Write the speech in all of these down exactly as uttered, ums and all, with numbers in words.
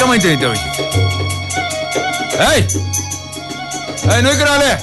그러면 되겠다. 에이, 에이, 너희 그러래.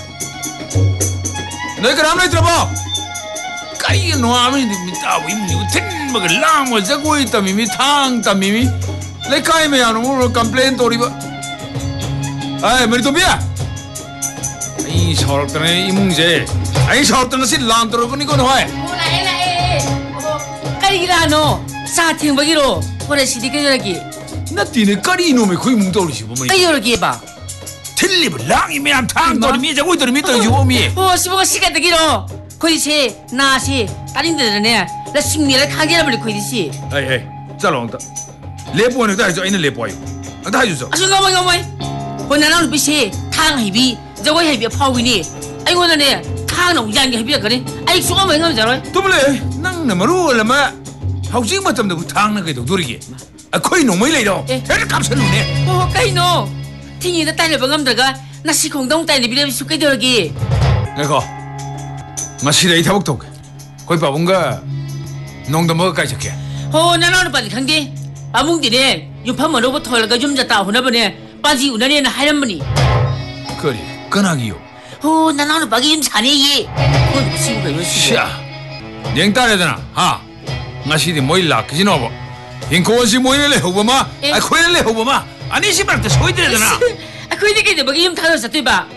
너희 그러면 들어봐. 까이 놈이 미타 위미 우텐 먹을 랑을 자고 있다 미미 탕다 미미. 내 까이면 안 오늘 컴플레인 도리바. 에이, 머리 도비야. 이 서럽더네 이 문제. 이 서럽더네 시 란도로니 건 왜? 뭐라 해라 해. 까리기라노. 사팅 먹이로. 그래 시디 그저기. 나 뒤에 까리 이놈의 거의 뭉덩이지 보면. 아이 여기 해봐. 틀리면 랑이 미안 탕도리 미 자고 있더니 미더니 오미. 어 시보가 시간 되기로. 거기 세 나시 까린데네. 나 식미를 강제라버리 거기 시. 에이 에이 잘롱다. 레보는 다 해줘. 이는 레보요. 다 해줘. 아주 너무 너무. 본나는 비시 탕 해비. 저거 해비 파우이니. 아이고 너네 탕은 우장이 해비야 그래. 아이 수가 뭐 이거 저러. 또블레 낭 너무 얼마. 하우징 맞점도 탕는 게도 도리게. 아 거의 너무 이래요. 배를 깜짝이네. 어 까이노. 팅이다 딸을 방감다가 나 시공동 딸이 비례 숙게 되기. 내가 마시레이 타복독. 거기 바본가 농도 먹을까 저게. 어 나는 빨리 강대. 아뭉디네 유파 뭐로부터 헐가 좀 잤다 호나보네. 빠지 우나네는 하얀머니. 그리 끈하기요. 어 나는 빠기 좀 자네 얘. 그건 무슨 거야 이거. 샤. 냉딸이잖아. 하. 마시디 모일라 그지 너버. 인코원시 모일래 호버마. 아 코일래 호버마. 아니 시발 때 소이들잖아. 아 그러니까 이제 뭐기 좀 타서 돼 봐.